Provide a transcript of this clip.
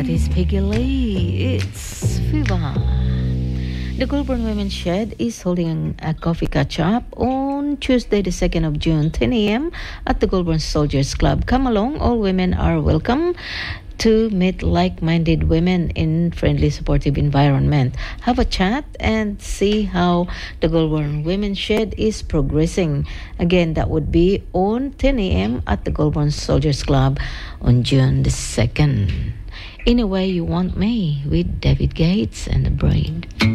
that is Peggy Lee. It's Viva. The Goulburn Women's Shed is holding a coffee catch-up on Tuesday, the 2nd of June, 10 a.m. at the Goulburn Soldiers Club. Come along, all women are welcome to meet like-minded women in friendly, supportive environment. Have a chat and see how the Goulburn Women's Shed is progressing. Again, that would be on 10 a.m. at the Goulburn Soldiers Club on June the 2nd. In a Way You Want Me with David Gates and the Braid.